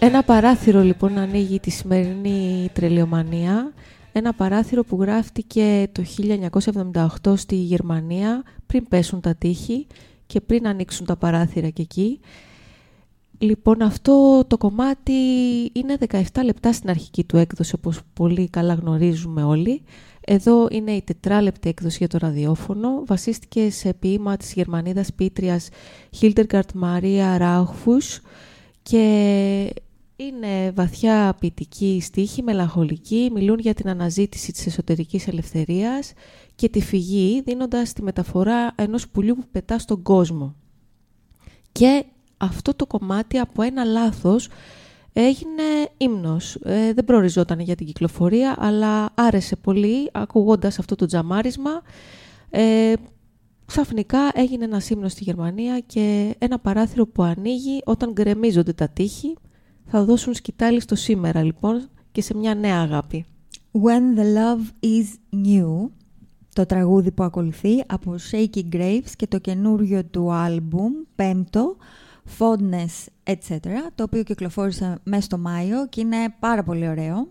Ένα παράθυρο λοιπόν ανοίγει τη σημερινή τρελιομανία. Ένα παράθυρο που γράφτηκε το 1978 στη Γερμανία, πριν πέσουν τα τείχη και πριν ανοίξουν τα παράθυρα και εκεί. Λοιπόν, αυτό το κομμάτι είναι 17 λεπτά στην αρχική του έκδοση, όπως πολύ καλά γνωρίζουμε όλοι. Εδώ είναι η 4λεπτη έκδοση για το ραδιόφωνο. Βασίστηκε σε ποίημα της Γερμανίδας ποιήτριας Hildegard Maria Rauchfuss και είναι βαθιά ποιητική στίχη, μελαγχολική, μιλούν για την αναζήτηση της εσωτερικής ελευθερίας και τη φυγή, δίνοντας τη μεταφορά ενός πουλιού που πετά στον κόσμο. Και αυτό το κομμάτι από ένα λάθος έγινε ύμνος. Δεν προοριζόταν για την κυκλοφορία, αλλά άρεσε πολύ ακούγοντας αυτό το τζαμάρισμα. Ξαφνικά έγινε ένας ύμνος στη Γερμανία και ένα παράθυρο που ανοίγει όταν γκρεμίζονται τα τείχη. Θα δώσουν σκητάλη στο σήμερα λοιπόν και σε μια νέα αγάπη. When the Love is New, το τραγούδι που ακολουθεί από Shaky Graves και το καινούριο του άλμπουμ, πέμπτο, Fondness, etc., το οποίο κυκλοφόρησε μέσα στο Μάιο και είναι πάρα πολύ ωραίο.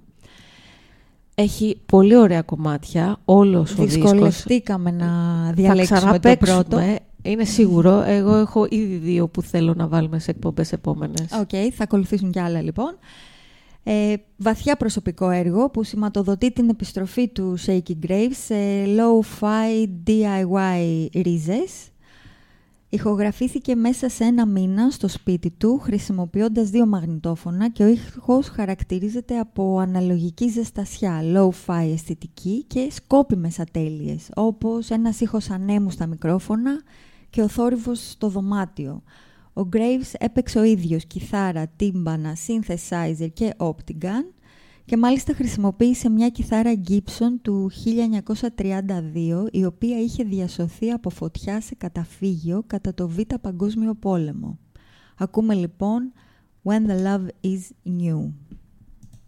Έχει πολύ ωραία κομμάτια, όλος ο δίσκος. Δυσκολευτήκαμε να διαλέξουμε το πρώτο. Είναι σίγουρο. Εγώ έχω ήδη 2 που θέλω να βάλουμε σε εκπομπές επόμενες. Οκ, θα ακολουθήσουν κι άλλα λοιπόν. Βαθιά προσωπικό έργο που σηματοδοτεί την επιστροφή του Shaky Graves σε low-fi DIY ρίζες. Ηχογραφήθηκε μέσα σε 1 μήνα στο σπίτι του χρησιμοποιώντας 2 μαγνητόφωνα και ο ήχος χαρακτηρίζεται από αναλογική ζεστασιά, low-fi αισθητική και σκόπιμες ατέλειες, όπως ένας ήχος ανέμου στα μικρόφωνα και ο θόρυβος στο δωμάτιο. Ο Graves έπαιξε ο ίδιος κιθάρα, τίμπανα, synthesizer και optigan και μάλιστα χρησιμοποίησε μια κιθάρα Gibson του 1932, η οποία είχε διασωθεί από φωτιά σε καταφύγιο κατά το Β' Παγκόσμιο Πόλεμο. Ακούμε λοιπόν When the Love is New.